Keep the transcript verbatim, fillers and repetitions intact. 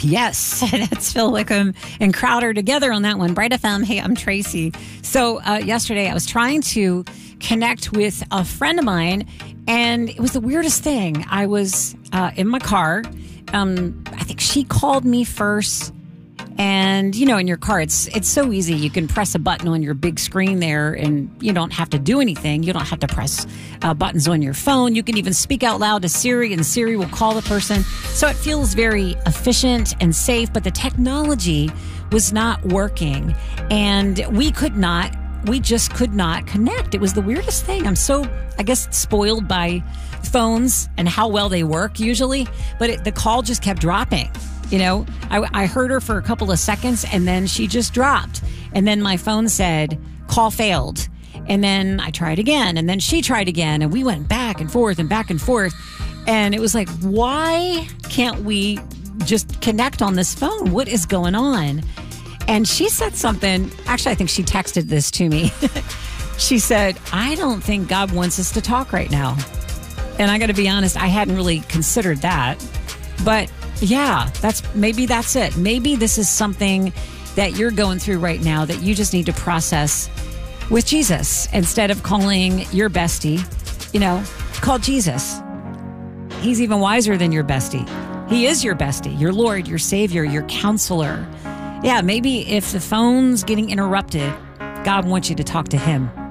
Yes, that's Phil Wickham and Crowder together on that one. Bright F M. Hey, I'm Tracy. So uh, yesterday I was trying to connect with a friend of mine, and it was the weirdest thing. I was uh, in my car. Um, I think she called me first. And, you know, in your car, it's it's so easy. You can press a button on your big screen there and you don't have to do anything. You don't have to press uh, buttons on your phone. You can even speak out loud to Siri and Siri will call the person. So it feels very efficient and safe, but the technology was not working and we could not, we just could not connect. It was the weirdest thing. I'm so, I guess, spoiled by phones and how well they work usually, but it, the call just kept dropping. You know, I, I heard her for a couple of seconds and then she just dropped. And then my phone said, call failed. And then I tried again and then she tried again. And we went back and forth and back and forth. And it was like, why can't we just connect on this phone? What is going on? And she said something. Actually, I think she texted this to me. She said, I don't think God wants us to talk right now. And I got to be honest, I hadn't really considered that. But yeah, that's maybe that's it. Maybe this is something that you're going through right now that you just need to process with Jesus instead of calling your bestie. You know, call Jesus. He's even wiser than your bestie. He is your bestie, your Lord, your Savior, your counselor. Yeah, maybe if the phone's getting interrupted, God wants you to talk to him.